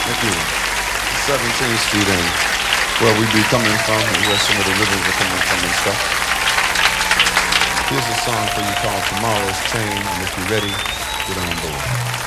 Thank you. 17th Street and where we be coming from and where some of the rhythms are coming from and stuff. Here's a song for you called Tomorrow's Train, and if you're ready, get on board.